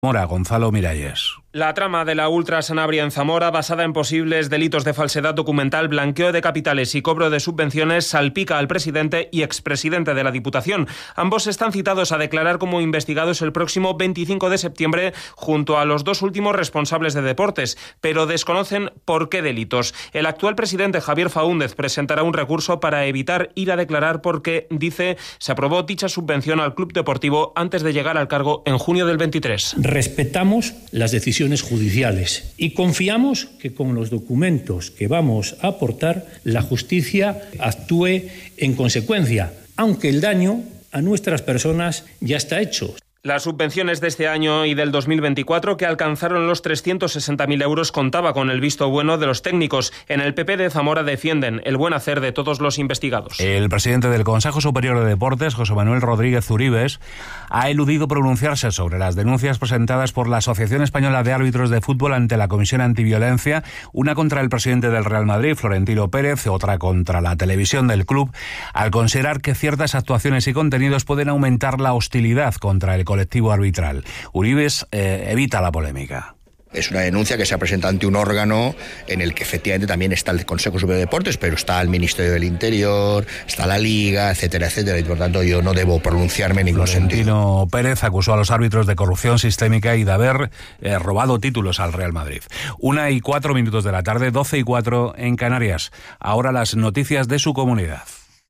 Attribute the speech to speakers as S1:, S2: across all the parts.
S1: Mora, Gonzalo Miralles.
S2: La trama de la Ultra Sanabria en Zamora, basada en posibles delitos de falsedad documental, blanqueo de capitales y cobro de subvenciones, salpica al presidente y expresidente de la Diputación. Ambos están citados a declarar como investigados el próximo 25 de septiembre junto a los dos últimos responsables de deportes, pero desconocen por qué delitos. El actual presidente Javier Faúndez presentará un recurso para evitar ir a declarar porque, dice, se aprobó dicha subvención al club deportivo antes de llegar al cargo en junio del 23.
S3: Respetamos las decisiones judiciales y confiamos que con los documentos que vamos a aportar la justicia actúe en consecuencia, aunque el daño a nuestras personas ya está hecho.
S2: Las subvenciones de este año y del 2024, que alcanzaron los 360.000 euros, contaba con el visto bueno de los técnicos. En el PP de Zamora defienden el buen hacer de todos los investigados.
S1: El presidente del Consejo Superior de Deportes, José Manuel Rodríguez Uribes, ha eludido pronunciarse sobre las denuncias presentadas por la Asociación Española de Árbitros de Fútbol ante la Comisión Antiviolencia, una contra el presidente del Real Madrid, Florentino Pérez, otra contra la televisión del club, al considerar que ciertas actuaciones y contenidos pueden aumentar la hostilidad contra el colectivo arbitral. Uribes evita la polémica.
S4: Es una denuncia que se ha presentado ante un órgano en el que efectivamente también está el Consejo Superior de Deportes, pero está el Ministerio del Interior, está la Liga, etcétera, etcétera, y por tanto yo no debo pronunciarme en ningún sentido.
S1: Florentino Pérez acusó a los árbitros de corrupción sistémica y de haber robado títulos al Real Madrid. 1:04 de la tarde, 12:04 en Canarias. Ahora las noticias de su comunidad.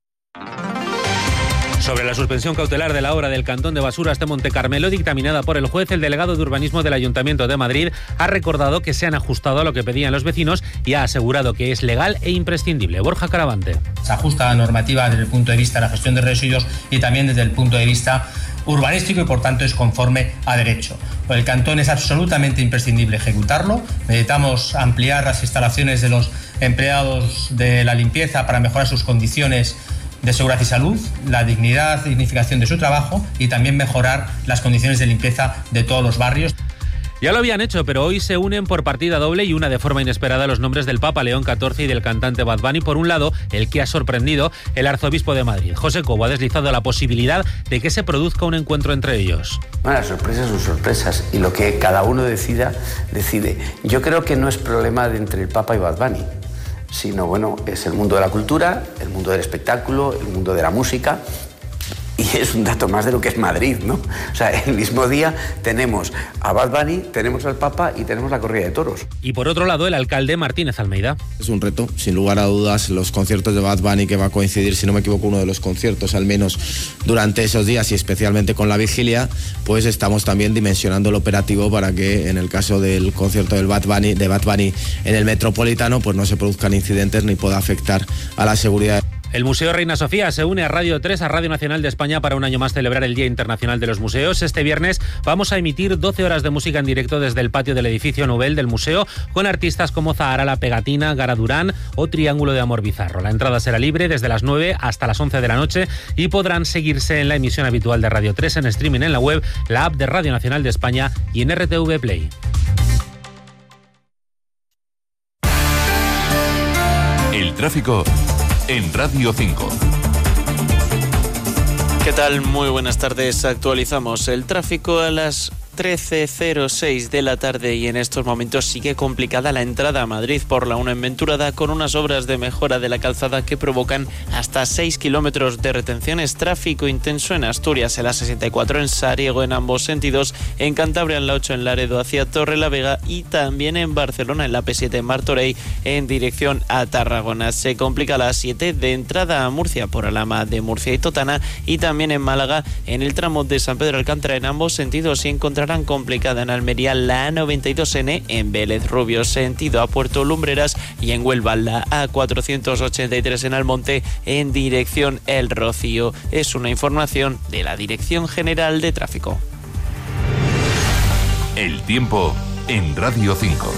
S5: Sobre la suspensión cautelar de la obra del cantón de basuras de Montecarmelo dictaminada por el juez, el delegado de Urbanismo del Ayuntamiento de Madrid ha recordado que se han ajustado a lo que pedían los vecinos y ha asegurado que es legal e imprescindible. Borja Caravante.
S6: Se ajusta a la normativa desde el punto de vista de la gestión de residuos y también desde el punto de vista urbanístico y por tanto es conforme a derecho. Por el cantón es absolutamente imprescindible ejecutarlo. Necesitamos ampliar las instalaciones de los empleados de la limpieza para mejorar sus condiciones de seguridad y salud, la dignidad y dignificación de su trabajo y también mejorar las condiciones de limpieza de todos los barrios.
S5: Ya lo habían hecho, pero hoy se unen por partida doble y una de forma inesperada los nombres del Papa León XIV y del cantante Bad Bunny. Por un lado, el que ha sorprendido, el arzobispo de Madrid. José Cobo ha deslizado la posibilidad de que se produzca un encuentro entre ellos.
S7: Bueno, las sorpresas son sorpresas y lo que cada uno decide. Yo creo que no es problema de entre el Papa y Bad Bunny, sino bueno, es el mundo de la cultura, el mundo del espectáculo, el mundo de la música, y es un dato más de lo que es Madrid, ¿no? O sea, el mismo día tenemos a Bad Bunny, tenemos al Papa y tenemos la corrida de toros.
S5: Y por otro lado, el alcalde Martínez Almeida.
S8: Es un reto, sin lugar a dudas, los conciertos de Bad Bunny, que va a coincidir, si no me equivoco, uno de los conciertos, al menos durante esos días y especialmente con la vigilia, pues estamos también dimensionando el operativo para que en el caso del concierto de Bad Bunny en el Metropolitano, pues no se produzcan incidentes ni pueda afectar a la seguridad.
S5: El Museo Reina Sofía se une a Radio 3, a Radio Nacional de España, para un año más celebrar el Día Internacional de los Museos. Este viernes vamos a emitir 12 horas de música en directo desde el patio del edificio Nobel del museo, con artistas como Zahara La Pegatina, Gara Durán o Triángulo de Amor Bizarro. La entrada será libre desde las 9 hasta las 11 de la noche y podrán seguirse en la emisión habitual de Radio 3, en streaming en la web, la app de Radio Nacional de España y en RTV Play.
S9: El tráfico en Radio 5.
S10: ¿Qué tal? Muy buenas tardes. Actualizamos el tráfico a las 13:06 de la tarde y en estos momentos sigue complicada la entrada a Madrid por la 1 en Venturada, con unas obras de mejora de la calzada que provocan hasta 6 kilómetros de retenciones. Tráfico intenso en Asturias, en la 64 en Sariego en ambos sentidos, en Cantabria en la 8 en Laredo hacia Torrelavega y también en Barcelona en la P7 en Martorell en dirección a Tarragona. Se complica la 7 de entrada a Murcia por Alhama de Murcia y Totana y también en Málaga en el tramo de San Pedro Alcántara en ambos sentidos, y encontrarán complicada en Almería la A92N en Vélez Rubio sentido a Puerto Lumbreras y en Huelva la A483 en Almonte en dirección El Rocío. Es una información de la Dirección General de Tráfico.
S9: El tiempo en Radio 5.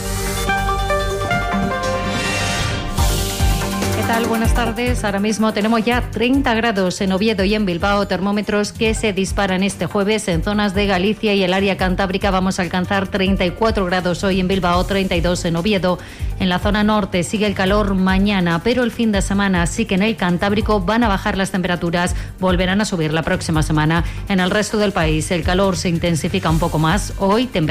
S11: ¿Qué tal? Buenas tardes. Ahora mismo tenemos ya 30 grados en Oviedo y en Bilbao, termómetros que se disparan este jueves en zonas de Galicia y el área cantábrica. Vamos a alcanzar 34 grados hoy en Bilbao, 32 en Oviedo. En la zona norte sigue el calor mañana, pero el fin de semana sí que en el Cantábrico van a bajar las temperaturas, volverán a subir la próxima semana. En el resto del país el calor se intensifica un poco más. Hoy temperaturas